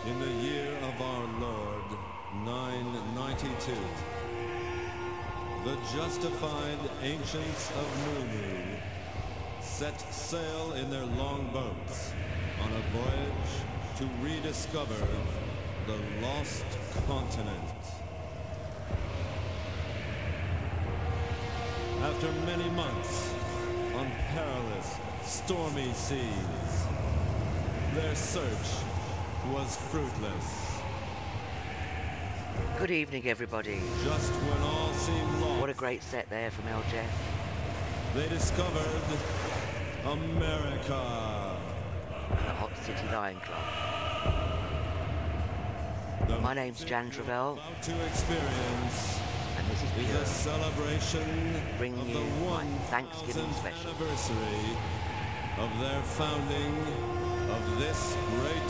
In the year of our Lord, 992, the justified ancients of Munu set sail in their longboats on a voyage to rediscover the lost continent. After many months on perilous, stormy seas, their search was fruitless. Good evening, everybody. Just when all seemed lost, What a great set there from El Jeff. they discovered America. The Hot City Lion Club. The My name's Jan music Travell. we're about to experience And this is is a Pure, celebration bringing of you the my 1000th Thanksgiving special. anniversary of their founding of this great